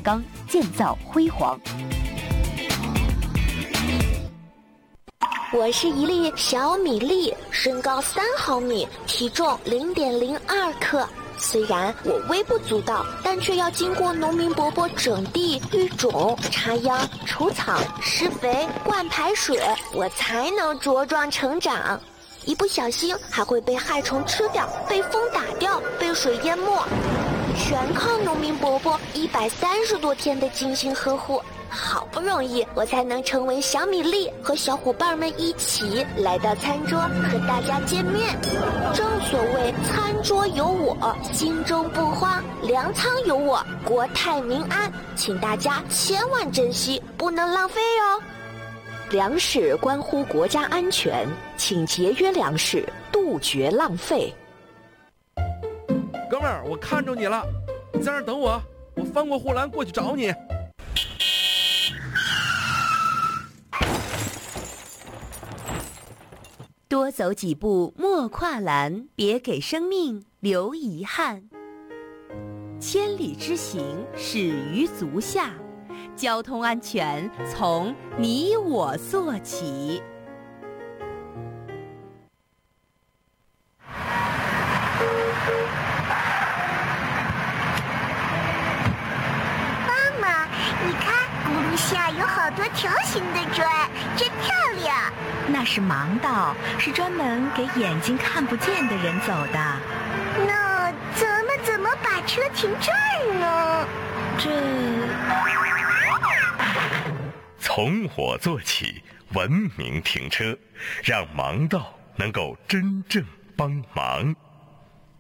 钢，建造辉煌。 我是一粒小米粒，身高3毫米，体重0.02克。虽然我微不足道，但却要经过农民伯伯整地、育种、插秧、除草、施肥、灌排水，我才能茁壮成长。一不小心还会被害虫吃掉，被风打掉，被水淹没，全靠农民伯伯130多天的精心呵护。好不容易我才能成为小米粒，和小伙伴们一起来到餐桌和大家见面。正所谓餐桌有我，心中不慌；粮仓有我，国泰民安。请大家千万珍惜，不能浪费哦。 粮食关乎国家安全，请节约粮食，杜绝浪费。 哥们儿，我看着你了，你在那儿等我，我翻过护栏过去找你。 多走几步莫跨栏，别给生命留遗憾。千里之行始于足下，交通安全从你我做起。 妈妈，你看轱辘下有好多条形的砖，真漂亮。 那是盲道，是专门给眼睛看不见的人走的。 那咱们怎么把车停这儿呢？ 从我做起，文明停车，让盲道能够真正帮忙。